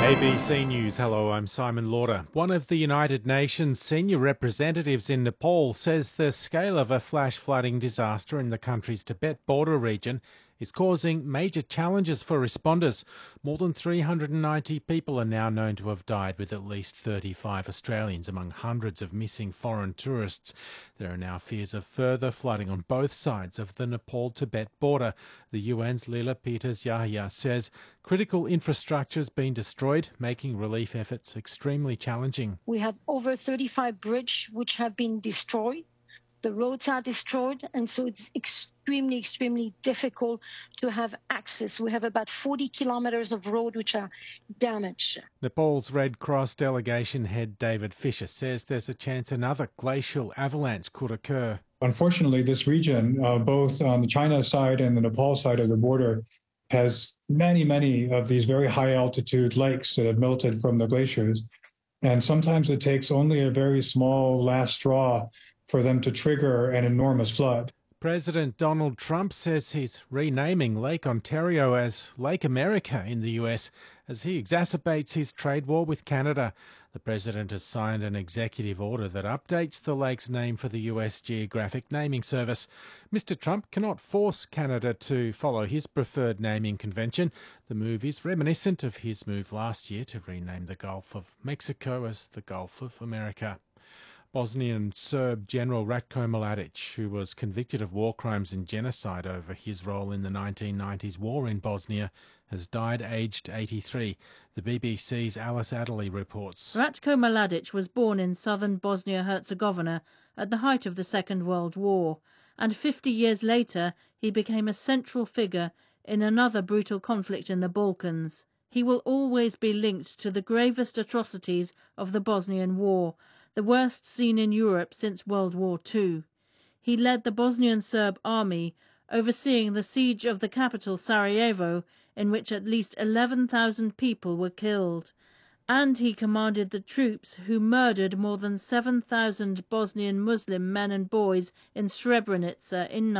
ABC News. Hello, I'm Simon Lauder. One of the United Nations senior representatives in Nepal says the scale of a flash flooding disaster in the country's Tibet border region is causing major challenges for responders. More than 390 people are now known to have died, with at least 35 Australians among hundreds of missing foreign tourists. There are now fears of further flooding on both sides of the Nepal-Tibet border. The UN's Lila Peters-Yahya says critical infrastructure has been destroyed, making relief efforts extremely challenging. We have over 35 bridges which have been destroyed. The roads are destroyed, and so it's extremely difficult to have access. We have about 40 kilometres of road which are damaged. Nepal's Red Cross delegation head David Fisher says there's a chance another glacial avalanche could occur. Unfortunately, this region, both on the China side and the Nepal side of the border, has many of these very high altitude lakes that have melted from the glaciers. And sometimes it takes only a very small last straw for them to trigger an enormous flood. President Donald Trump says he's renaming Lake Ontario as Lake America in the US as he exacerbates his trade war with Canada. The president has signed an executive order that updates the lake's name for the US Geographic Naming Service. Mr. Trump cannot force Canada to follow his preferred naming convention. The move is reminiscent of his move last year to rename the Gulf of Mexico as the Gulf of America. Bosnian Serb General Ratko Mladic, who was convicted of war crimes and genocide over his role in the 1990s war in Bosnia, has died aged 83. The BBC's Alice Adderley reports. Ratko Mladic was born in southern Bosnia-Herzegovina at the height of the Second World War, and 50 years later he became a central figure in another brutal conflict in the Balkans. He will always be linked to the gravest atrocities of the Bosnian War, the worst seen in Europe since World War II. He led the Bosnian Serb army, overseeing the siege of the capital Sarajevo, in which at least 11,000 people were killed. And he commanded the troops who murdered more than 7,000 Bosnian Muslim men and boys in Srebrenica in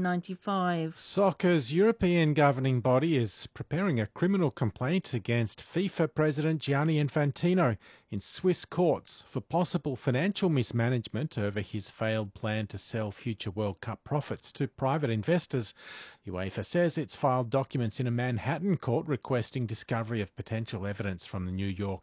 1995. Soccer's European governing body is preparing a criminal complaint against FIFA President Gianni Infantino in Swiss courts for possible financial mismanagement over his failed plan to sell future World Cup profits to private investors. UEFA says it's filed documents in a Manhattan court requesting discovery of potential evidence from the New York